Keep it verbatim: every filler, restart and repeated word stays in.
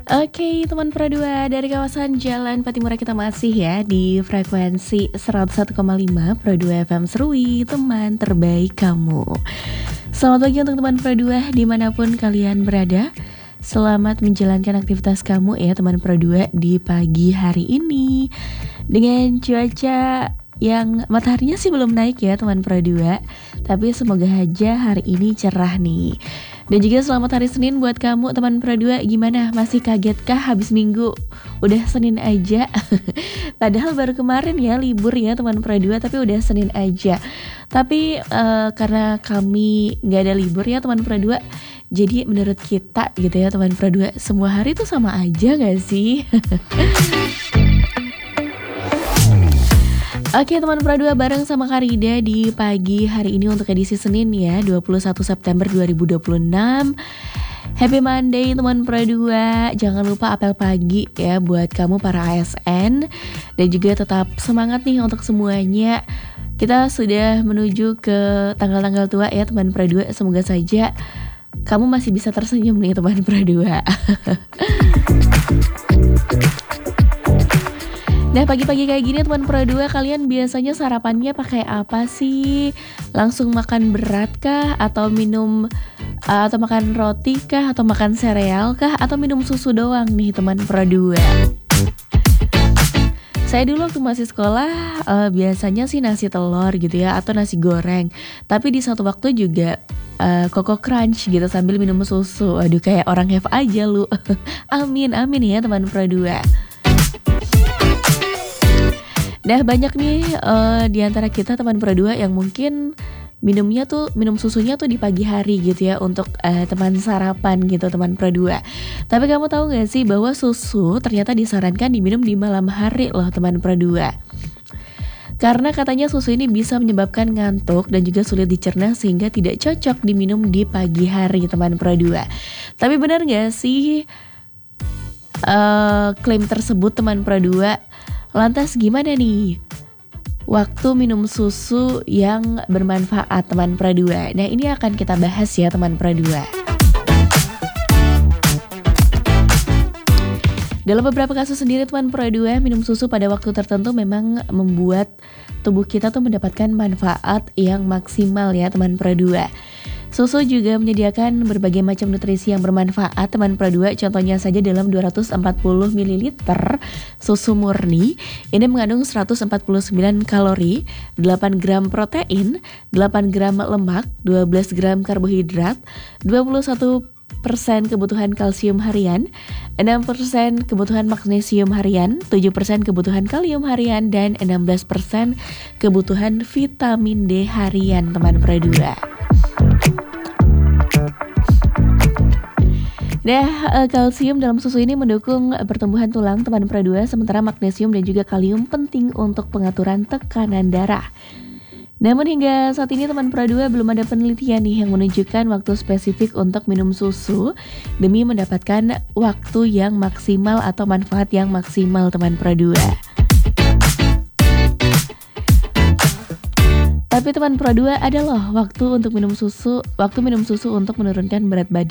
Oke, teman Pro dua dari kawasan Jalan Patimura kita masih ya di frekuensi seratus satu koma lima Pro dua F M Serui, teman terbaik kamu. Selamat pagi untuk teman Pro dua dimanapun kalian berada. Selamat menjalankan aktivitas kamu ya teman Pro dua di pagi hari ini. Dengan cuaca yang mataharinya sih belum naik ya teman Pro dua, tapi semoga aja hari ini cerah nih. Dan juga selamat hari Senin buat kamu teman Pro dua. Gimana? Masih kagetkah habis minggu? Udah Senin aja. Padahal baru kemarin ya libur ya teman Pro dua, tapi udah Senin aja. Tapi uh, karena kami gak ada libur ya teman Pro dua, jadi menurut kita gitu ya teman Pro dua, semua hari tuh sama aja gak sih? Oke teman Pro dua, bareng sama Karida di pagi hari ini untuk edisi Senin ya, dua puluh satu September dua ribu dua puluh enam. Happy Monday teman Pro dua. Jangan lupa apel pagi ya buat kamu para A S N. Dan juga tetap semangat nih untuk semuanya. Kita sudah menuju ke tanggal-tanggal tua ya teman Pro dua. Semoga saja kamu masih bisa tersenyum nih teman Pro dua. Nah pagi-pagi kayak gini teman Pro dua, kalian biasanya sarapannya pakai apa sih? Langsung makan berat kah? Atau minum uh, atau makan roti kah? Atau makan sereal kah? Atau minum susu doang nih teman Pro dua? Saya dulu waktu masih sekolah uh, biasanya sih nasi telur gitu ya, atau nasi goreng. Tapi di satu waktu juga uh, Koko Crunch gitu sambil minum susu. Aduh kayak orang have aja lu. Amin, amin ya teman Pro dua. Nah banyak nih uh, di antara kita teman Pro dua yang mungkin minumnya tuh minum susunya tuh di pagi hari gitu ya untuk uh, teman sarapan gitu teman Pro dua. Tapi kamu tahu nggak sih bahwa susu ternyata disarankan diminum di malam hari loh teman Pro dua. Karena katanya susu ini bisa menyebabkan ngantuk dan juga sulit dicerna sehingga tidak cocok diminum di pagi hari teman Pro dua. Tapi benar nggak sih uh, klaim tersebut teman Pro dua? Lantas gimana nih waktu minum susu yang bermanfaat teman Pro dua? Nah ini akan kita bahas ya teman Pro dua. Dalam beberapa kasus sendiri teman Pro dua, minum susu pada waktu tertentu memang membuat tubuh kita tuh mendapatkan manfaat yang maksimal ya teman Pro dua. Susu juga menyediakan berbagai macam nutrisi yang bermanfaat teman Pro dua. Contohnya saja dalam dua ratus empat puluh mililiter susu murni ini mengandung seratus empat puluh sembilan kalori, delapan gram protein, delapan gram lemak, dua belas gram karbohidrat, dua puluh satu persen kebutuhan kalsium harian, enam persen kebutuhan magnesium harian, tujuh persen kebutuhan kalium harian, dan enam belas persen kebutuhan vitamin D harian teman Pro dua. Nah, kalsium dalam susu ini mendukung pertumbuhan tulang teman Pro dua, sementara magnesium dan juga kalium penting untuk pengaturan tekanan darah. Namun hingga saat ini teman Pro dua belum ada penelitian nih yang menunjukkan waktu spesifik untuk minum susu demi mendapatkan waktu yang maksimal atau manfaat yang maksimal teman Pro dua. Tapi teman Pro dua ada loh waktu untuk minum susu, waktu minum susu untuk menurunkan berat badan.